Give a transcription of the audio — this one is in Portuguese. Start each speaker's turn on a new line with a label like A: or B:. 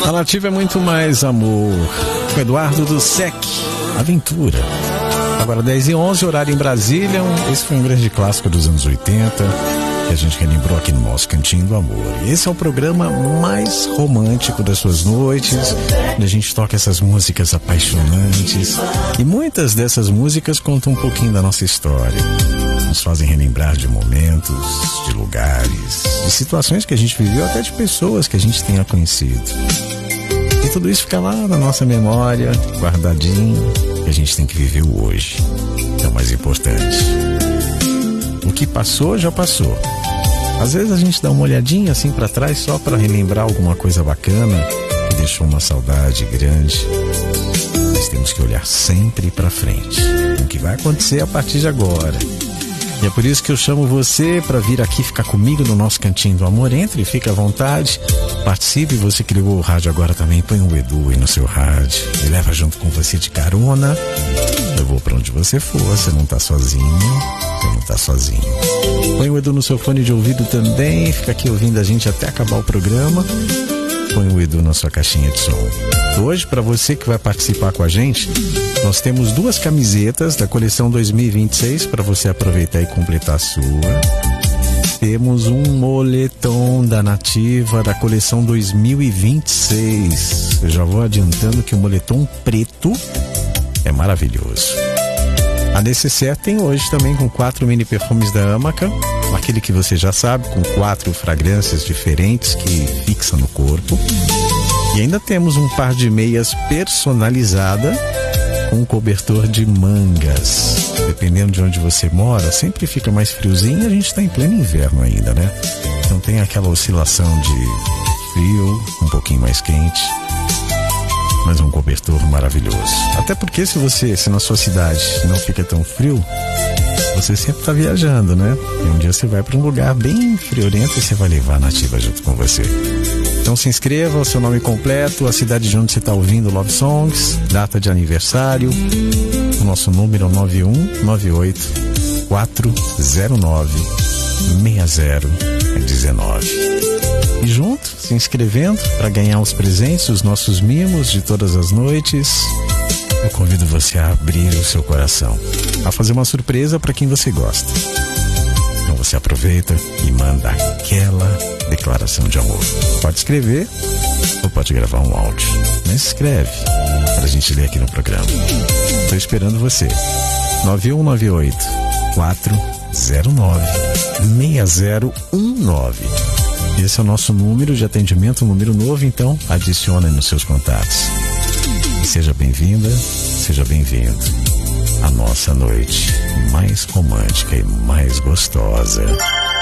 A: A Nativa é muito mais amor. Com Eduardo do Sec, Aventura. Agora 10h11, horário em Brasília. Esse foi um grande clássico dos anos 80 que a gente relembrou aqui no nosso Cantinho do Amor. Esse é o programa mais romântico das suas noites, onde a gente toca essas músicas apaixonantes. E muitas dessas músicas contam um pouquinho da nossa história. Nos fazem relembrar de momentos, de lugares, de situações que a gente viveu, até de pessoas que a gente tenha conhecido. E tudo isso fica lá na nossa memória, guardadinho, que a gente tem que viver o hoje. É o mais importante. O que passou, já passou. Às vezes a gente dá uma olhadinha assim pra trás só pra relembrar alguma coisa bacana que deixou uma saudade grande. Mas temos que olhar sempre pra frente. O que vai acontecer a partir de agora. E é por isso que eu chamo você para vir aqui ficar comigo no nosso Cantinho do Amor. Entre, fique à vontade, participe. Você que ligou o rádio agora também, põe o Edu aí no seu rádio e leva junto com você de carona. Eu vou para onde você for, você não tá sozinho, você não tá sozinho. Põe o Edu no seu fone de ouvido também, fica aqui ouvindo a gente até acabar o programa. Põe o Edu na sua caixinha de som. Hoje, para você que vai participar com a gente, nós temos 2 camisetas da coleção 2026 para você aproveitar e completar a sua. Temos um moletom da Nativa da coleção 2026. Eu já vou adiantando que o moletom preto é maravilhoso. A necessaire tem hoje também com 4 mini perfumes da Amaca, aquele que você já sabe, com 4 fragrâncias diferentes que fixam no corpo. E ainda temos um par de meias personalizada com um cobertor de mangas. Dependendo de onde você mora, sempre fica mais friozinho e a gente está em pleno inverno ainda, né? Então tem aquela oscilação de frio, um pouquinho mais quente, mas um cobertor maravilhoso. Até porque se na sua cidade não fica tão frio, você sempre está viajando, né? E um dia você vai para um lugar bem friorento e você vai levar a Nativa junto com você. Então se inscreva, o seu nome completo, a cidade de onde você está ouvindo Love Songs, data de aniversário. O nosso número é 9198-409-6019. E junto, se inscrevendo para ganhar os presentes, os nossos mimos de todas as noites, eu convido você a abrir o seu coração, a fazer uma surpresa para quem você gosta. Então você aproveita e manda aquela declaração de amor. Pode escrever ou pode gravar um áudio, mas escreve para a gente ler aqui no programa. Estou esperando você. 9198-409-6019. Esse é o nosso número de atendimento, um número novo, então adicione nos seus contatos. Seja bem-vinda, seja bem-vindo à nossa noite mais romântica e mais gostosa.